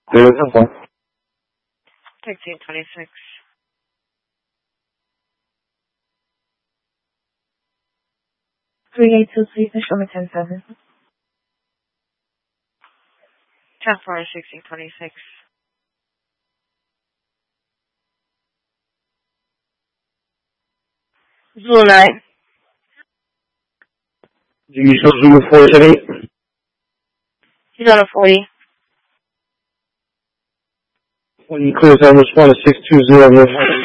1626. Show me 10-7. 10-4, 1626. Zulu 9. Do you show Zulu 478? He's on a 40. When you clear time, respond to 620.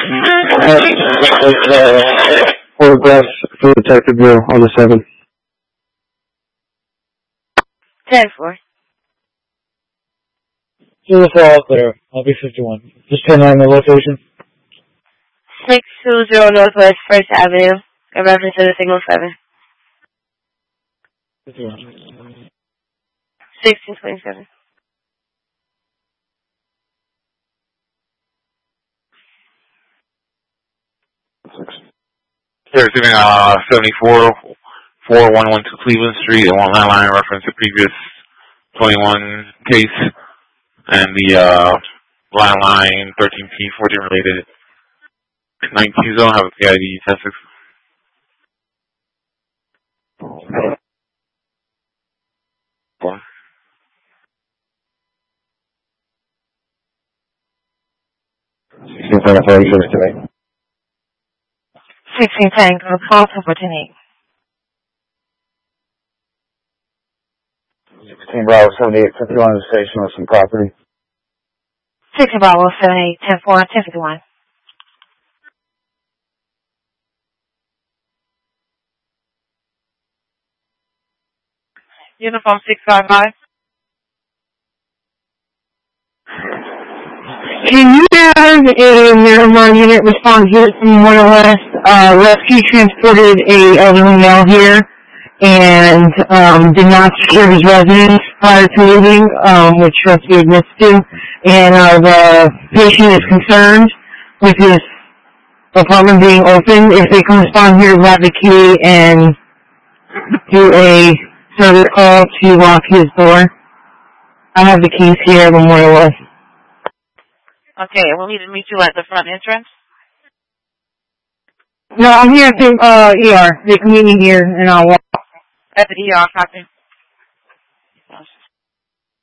Photographs for Detective Bureau on the 7. 10-4. Zulu 4, all clear. I'll be 51. Just 10-9 the location. 620 Northwest 1st Avenue. A reference to the signal 7. 1627. They're receiving 74-4112 Cleveland Street, and one landline reference to previous 21 case, and the landline 13P14 related 19 zone have the ID 10-6. Today. 1610, go call for 10-8. 16 Bravo 78, 51 on the station with some property. 16 Bravo 78, 10-4, 1051. Uniform 655. Can you have a Miramar unit respond here from more or less, rescue transported a elderly male here and did not secure his residence prior to leaving, which rescue admits to, and the patient is concerned with his apartment being open. If they can respond here, grab the key and do a service call to lock his door. I have the keys here at Memorial West. Okay, we'll need to meet you at the front entrance. No, I'm here at the ER. They can meet me here and I'll walk. At the ER, copy.